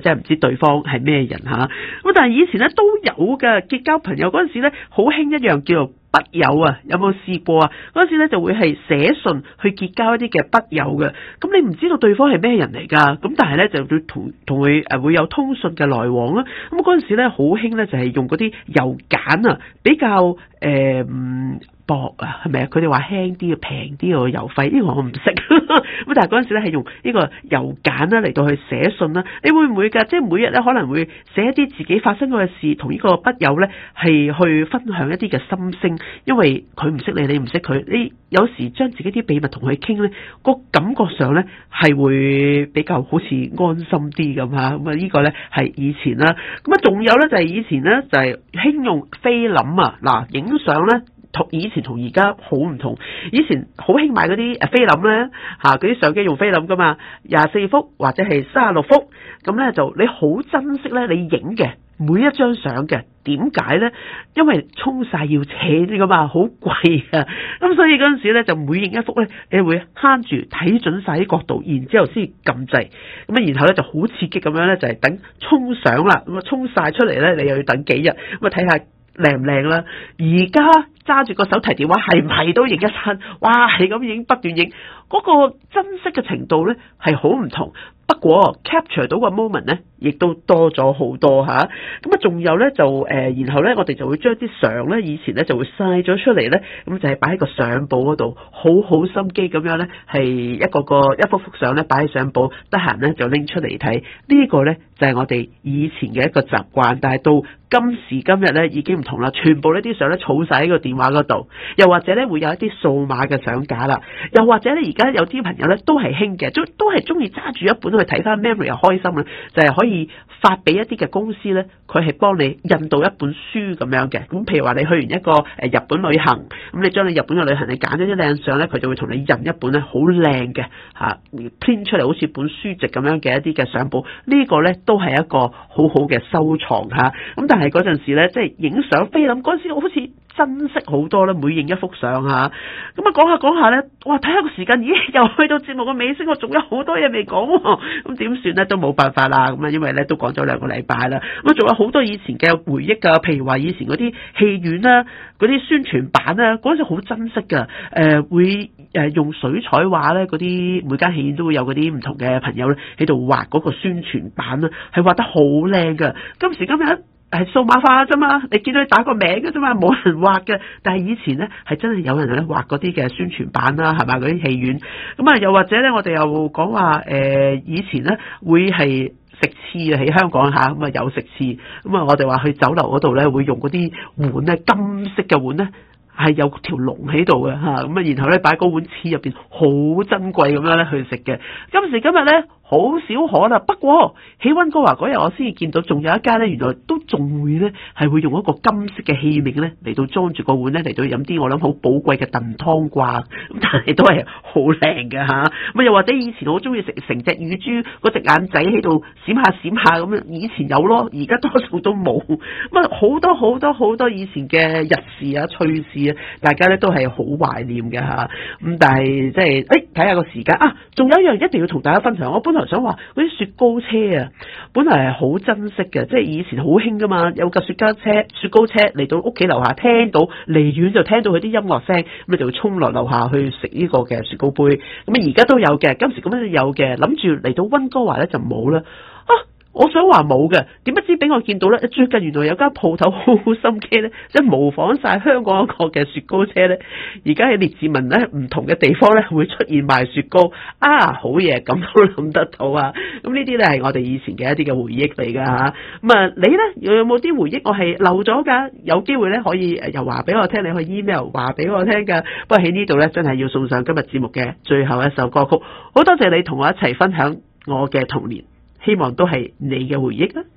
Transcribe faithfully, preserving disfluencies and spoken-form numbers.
真係唔知對方係咩人吓。咁但係以前咧都有嘅，結交朋友嗰陣時咧好興一樣叫做筆友啊，有冇試過啊？嗰陣時咧就會係寫信去結交一啲嘅筆友嘅。咁你唔知道對方係咩人嚟㗎，咁但係咧就會同同佢誒會有通訊嘅來往啦。咁嗰陣時咧好興咧就係用嗰啲郵簡啊，比較誒、呃、薄啊，係咪啊？佢哋話輕啲嘅，平啲嘅郵費，呢個我唔識。咁但係嗰陣時咧係用呢個郵簡啦嚟到去寫信啦。你會唔會㗎？即係每日咧可能會寫一啲自己發生過嘅事，同呢個筆友咧係去分享一啲嘅心聲，因為佢唔識你，你唔識佢，你有時將自己啲秘密同佢傾咧，個感覺上咧係會比較好似安心啲咁吓。咁啊呢個咧係以前啦。咁啊仲有咧就係以前咧就係興用菲林啊，嗱影相咧。同以前同而家好唔同，以前好興買嗰啲誒菲林咧嚇，嗰啲相機用菲林噶嘛，廿四幅或者係三十六幅，咁咧就你好珍惜咧你影嘅每一張相嘅，點解咧？因為沖晒要錢噶嘛，好貴啊，咁所以嗰陣時咧就每影一幅咧，你會慳住睇準晒啲角度，然之後先撳掣，咁啊然後咧就好刺激咁樣咧，就係、是、等沖相啦，咁啊沖晒出嚟咧，你又要等幾日，咁啊睇下靚唔靚啦。而家揸住個手提電話係唔係都影一餐？哇，係咁影不斷影，嗰、那個珍惜嘅程度咧係好唔同。不過 capture 到個 moment 咧，亦都多咗好多吓。咁啊，仲有咧就誒、呃，然後咧我哋就會將啲相咧，以前咧就會晒咗出嚟咧，咁就係擺喺個相簿嗰度，好好心機咁樣咧，係一個個一幅幅相咧擺喺相簿，得閒咧就拎出嚟睇。呢、這個咧就係、是、我哋以前嘅一個習慣，但係到今時今日咧已經唔同啦，全部呢啲相咧儲晒喺個電話嗰度，又或者咧會有一啲數碼嘅相架啦，又或者咧而家有啲朋友咧都係興嘅，都都係中意揸住一本去睇翻 memory 又開心啦，就係、是、可以發俾一啲嘅公司咧，佢係幫你印到一本書咁樣嘅。咁譬如話你去完一個誒日本旅行，咁你將你日本嘅旅行你揀咗啲靚相咧，佢就會同你印一本咧好靚嘅嚇編出嚟好似本書籍咁樣嘅一啲嘅相簿，這個、呢個咧都係一個好好嘅收藏嚇。咁但係嗰陣時咧，即係影相菲林嗰陣時，好似珍惜好多啦，每影一幅相嚇。咁啊講下講下咧，哇睇下個時間，咦又去到節目嘅尾聲，我仲有好多嘢未講喎。咁點算咧？都冇辦法啦。咁啊，因為咧都講咗兩個禮拜啦。咁啊，仲有好多以前嘅回憶㗎，譬如話以前嗰啲戲院啦，嗰啲宣傳版啦，嗰陣時好珍惜㗎。誒、呃、會誒用水彩畫咧，嗰啲每間戲院都會有嗰啲唔同嘅朋友咧喺度畫嗰個宣傳版啦，係畫得好靚㗎。今時今日係數碼化啫嘛，你見到你打個名嘅啫嘛，冇人畫嘅。但係以前咧係真係有人咧畫嗰啲嘅宣傳版啦，係嘛，嗰啲戲院。咁啊，又或者咧，我哋又講話誒，以前咧會係食翅啊，喺香港嚇，咁啊有食翅。咁啊，我哋話去酒樓嗰度咧會用嗰啲碗咧，金色嘅碗咧。係有條龍喺度嘅嚇，咁啊然後咧擺嗰碗翅入邊好珍貴咁樣咧去食嘅。今時今日咧好少可啦，不過喺溫哥華嗰日我先至見到，仲有一間咧原來都仲會咧係會用一個金色嘅器皿咧嚟到裝住個碗咧嚟到飲啲我諗好寶貴嘅燉湯啩，咁但係都係好靚嘅嚇。咁又或者以前好中意食成隻乳豬嗰隻眼仔喺度閃下閃下咁樣，以前有咯，而家多數都冇。咁啊好多好多好多以前嘅日事啊趣事。大家咧都係好懷念嘅嚇，咁但係即係誒睇下個時間啊，仲有一樣一定要同大家分享。我本來想話嗰啲雪糕車啊，本來係好珍惜嘅，即係以前好興噶嘛，有架雪糕車、雪糕車嚟到屋企樓下，聽到離遠就聽到佢啲音樂聲，咁你就會衝落樓下去食呢個嘅雪糕杯。咁啊而家都有嘅，今時咁樣有嘅，諗住嚟到溫哥華咧就冇啦啊！我想話冇嘅，點不知俾我見到咧，最近原來有間鋪頭好好心機咧，即係模仿晒香港一個嘅雪糕車咧，而家喺列治文咧唔同嘅地方咧會出現賣雪糕啊，好嘢，咁都諗得到啊！咁呢啲咧係我哋以前嘅一啲嘅回憶嚟噶吓，咁啊你咧又有冇啲回憶我係漏咗噶？有機會咧可以又話俾我聽，你去 email 話俾我聽噶。不過喺呢度咧真係要送上今日節目嘅最後一首歌曲，好多謝你同我一齊分享我嘅童年。希望都係你嘅回憶啦。